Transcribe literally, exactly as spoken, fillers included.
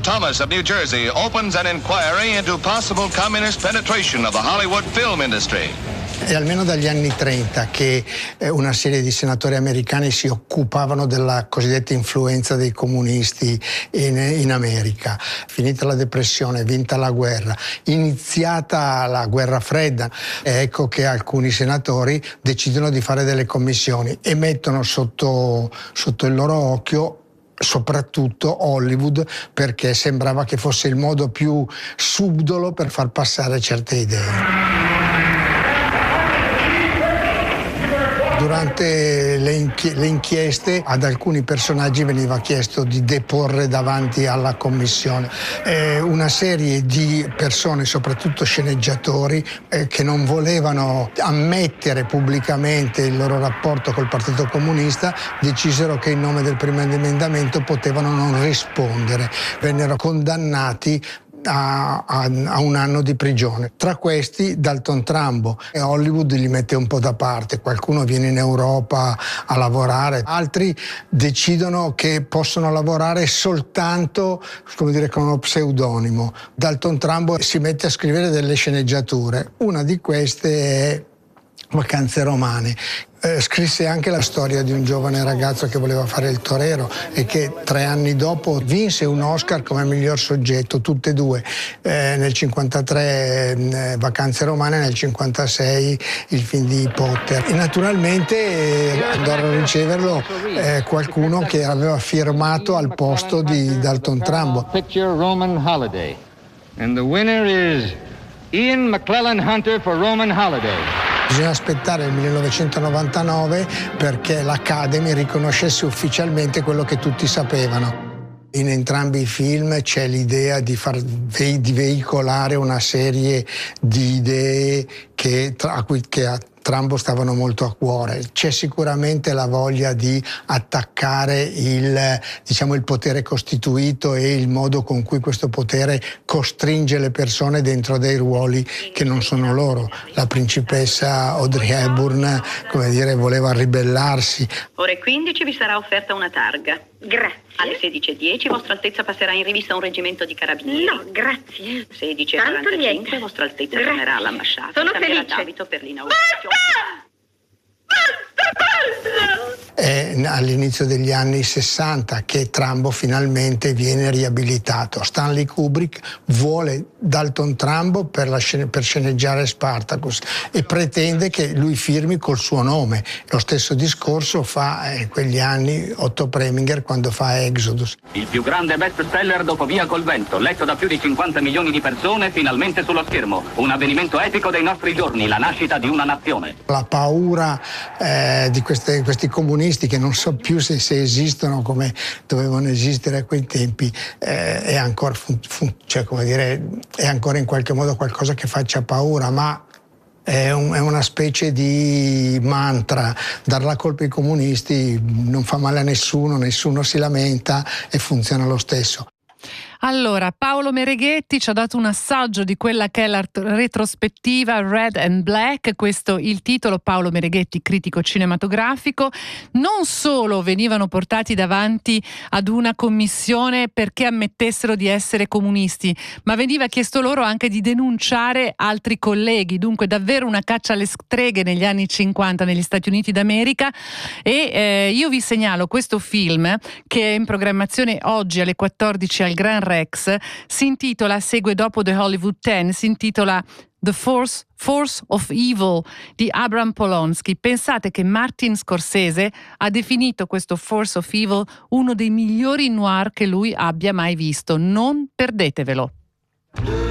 Thomas of New Jersey opens an inquiry into possible communist penetration of the Hollywood film industry. È almeno dagli anni trenta che una serie di senatori americani si occupavano della cosiddetta influenza dei comunisti in, in America. Finita la depressione, vinta la guerra, iniziata la guerra fredda, ecco che alcuni senatori decidono di fare delle commissioni e mettono sotto, sotto il loro occhio soprattutto Hollywood, perché sembrava che fosse il modo più subdolo per far passare certe idee. Durante le, inchi- le inchieste ad alcuni personaggi veniva chiesto di deporre davanti alla commissione. Eh, una serie di persone, soprattutto sceneggiatori, eh, che non volevano ammettere pubblicamente il loro rapporto col Partito Comunista, decisero che in nome del primo emendamento potevano non rispondere. Vennero condannati A, a, a un anno di prigione. Tra questi Dalton Trumbo, e Hollywood li mette un po' da parte, qualcuno viene in Europa a lavorare, altri decidono che possono lavorare soltanto, come dire, con uno pseudonimo. Dalton Trumbo si mette a scrivere delle sceneggiature, una di queste è Vacanze romane. Eh, scrisse anche la storia di un giovane ragazzo che voleva fare il torero e che tre anni dopo vinse un Oscar come miglior soggetto, tutte e due, eh, nel cinquantatré eh, Vacanze romane, nel cinquantasei il film di Potter. E naturalmente eh, andò a riceverlo eh, qualcuno che aveva firmato al posto di Dalton Trumbo. And the winner is Ian McClellan Hunter for Roman Holiday. Bisogna aspettare il millenovecentonovantanove perché l'Academy riconoscesse ufficialmente quello che tutti sapevano. In entrambi i film c'è l'idea di, far, di veicolare una serie di idee che, a cui che a Trumbo stavano molto a cuore. C'è sicuramente la voglia di attaccare il, diciamo, il potere costituito e il modo con cui questo potere costringe le persone dentro dei ruoli che non sono loro. La principessa Audrey Hepburn, come dire, voleva ribellarsi. Ore quindici vi sarà offerta una targa. Grazie. Alle sedici e dieci Vostra Altezza passerà in rivista un reggimento di carabinieri. No, grazie. sedici e quarantacinque Vostra Altezza Grazie. tornerà all'ambasciata. Sono cambierà felice. d'abito per l'inaugurazione. Basta! Basta! È all'inizio degli anni sessanta che Trumbo finalmente viene riabilitato. Stanley Kubrick vuole Dalton Trumbo per, la scene, per sceneggiare Spartacus e pretende che lui firmi col suo nome. Lo stesso discorso fa in quegli anni Otto Preminger quando fa Exodus. Il più grande bestseller dopo Via col vento, letto da più di cinquanta milioni di persone, finalmente sullo schermo. Un avvenimento epico dei nostri giorni, la nascita di una nazione. La paura eh, di queste, questi comunisti, che non so più se, se esistono come dovevano esistere a quei tempi, eh, è ancora fun, fun, cioè, come dire, è ancora in qualche modo qualcosa che faccia paura, ma è, un, è una specie di mantra. Dar la colpa ai comunisti non fa male a nessuno, nessuno si lamenta e funziona lo stesso. Allora, Paolo Mereghetti ci ha dato un assaggio di quella che è la retrospettiva Red and Black, questo il titolo. Paolo Mereghetti, critico cinematografico. Non solo venivano portati davanti ad una commissione perché ammettessero di essere comunisti, ma veniva chiesto loro anche di denunciare altri colleghi, dunque davvero una caccia alle streghe negli anni cinquanta negli Stati Uniti d'America. E eh, io vi segnalo questo film che è in programmazione oggi alle quattordici al Gran Rex, si intitola, segue dopo The Hollywood Ten, si intitola The Force, Force of Evil di Abram Polonsky. Pensate che Martin Scorsese ha definito questo Force of Evil uno dei migliori noir che lui abbia mai visto. Non perdetevelo.